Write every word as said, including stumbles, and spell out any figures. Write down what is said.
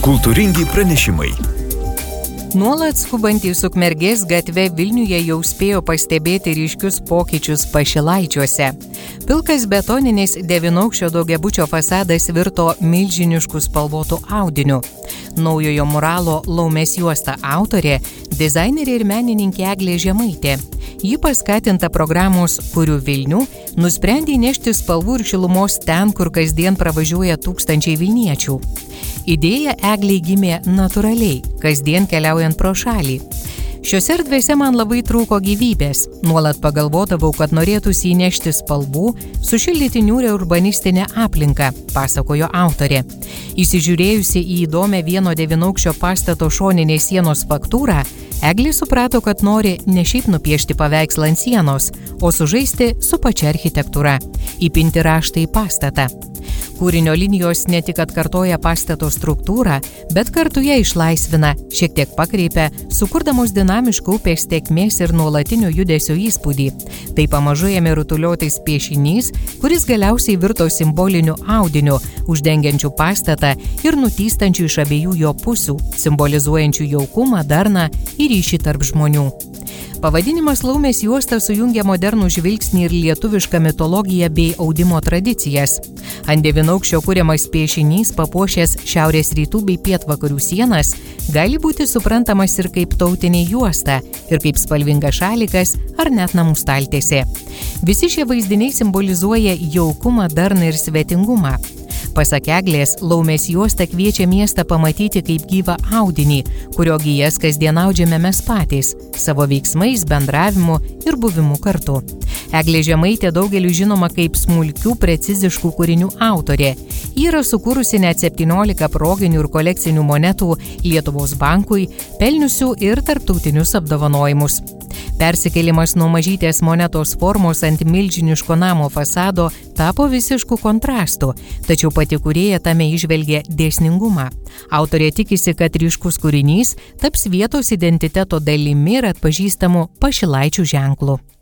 Kultūringi pranešimai. Nuolat skubantys Ukmergės gatve Vilniuje jau spėjo pastebėti ryškius pokyčius Pašilaičiuose. Pilkas betoninis devynaukščio daugiabučio fasadas virto milžinišku spalvotu audiniu. Naujojo muralo Laumės juosta autorė – dizainerė ir menininkė Eglė Žemaitė. Ji paskatinta programos Kuriu Vilnių nusprendė įnešti spalvų ir šilumos ten, kur kasdien pravažiuoja tūkstančiai vilniečių. Idėja Eglei gimė natūraliai, kasdien keliaujant pro šalį. Šiose erdvėse man labai trūko gyvybės. Nuolat pagalvodavau, kad norėtųsi įnešti spalvų, sušildyti niūrią urbanistinę aplinką, pasakojo autorė. Įsižiūrėjusi į įdomią vieno devynaukščio pastato šoninės sienos faktūrą, Eglė suprato, kad nori ne šiaip nupiešti paveikslą ant sienos, o sužaisti su pačia architektūra, įpinti raštą į pastatą. Kūrinio linijos ne tik atkartoja pastato struktūrą, bet kartu ją išlaisvina, šiek tiek pakreipia, sukurdamos dinamišką upės tėkmės ir nuolatinio judesio įspūdį. Tai pamažu ėmė rutuliotis piešinys, kuris galiausiai virto simboliniu audiniu, uždengiančiu pastatą ir nutystančiu iš abiejų jo pusių, simbolizuojančiu jaukumą, darną ir ryšį tarp žmonių. Pavadinimas Laumės juosta sujungia modernų žvilgsnį ir lietuvišką mitologiją bei audimo tradicijas. Ant devynaukščio kuriamas piešinys, papuošęs šiaurės rytų bei pietvakarių sienas, gali būti suprantamas ir kaip tautinė juosta, ir kaip spalvingas šalikas ar net namų staltiesė. Visi šie vaizdiniai simbolizuoja jaukumą, darną ir svetingumą. Pasak Eglės, Laumės juosta kviečia miestą pamatyti kaip gyvą audinį, kurio gijas kasdien audžiame mes patys, savo veiksmais, bendravimu ir buvimu kartu. Eglė Žemaitė daugeliu žinoma kaip smulkių, preciziškų kūrinių autorė. Ji yra sukūrusi net septyniolika proginių ir kolekcinių monetų Lietuvos bankui, pelniusių ir tarptautinius apdovanojimus. Persikėlimas nuo mažytės monetos formos ant milžiniško namo fasado tapo visišku kontrastu, tačiau pati kūrėja tame įžvelgė dėsningumą. Autorė tikisi, kad ryškus kūrinys taps vietos identiteto dalimi ir atpažįstamu Pašilaičių ženklu.